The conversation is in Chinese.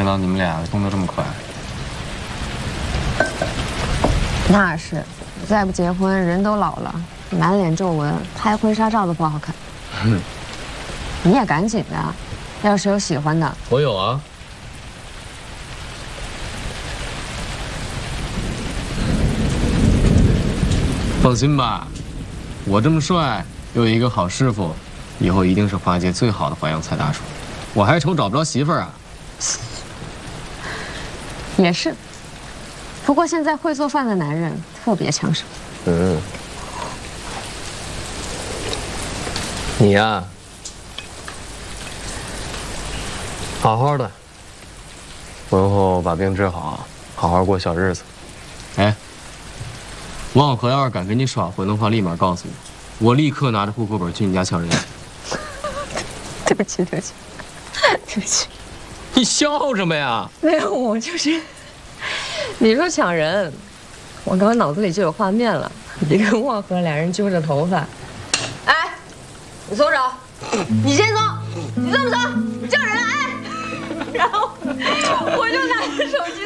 知道你们俩动作这么快。 那是，再不结婚，人都老了，满脸皱纹，拍婚纱照都不好看。你也赶紧的，要是有喜欢的， 我有啊。放心吧，我这么帅，又有一个好师傅，以后一定是华界最好的淮扬菜大厨。我还愁找不着媳妇儿啊。 也是。不过现在会做饭的男人特别抢手。 你呀，好好的，婚后把病治好，好好过小日子。哎，王小河要是敢跟你耍混的话，立马告诉我，我立刻拿着户口本去你家抢人。 对不起，对不起，对不起。 你笑什么呀？ 没有，我就是，你说抢人，我刚刚脑子里就有画面了，你跟望和俩人揪着头发，哎，你松手，你先松，你松不松？你叫人来，哎，然后我就拿着手机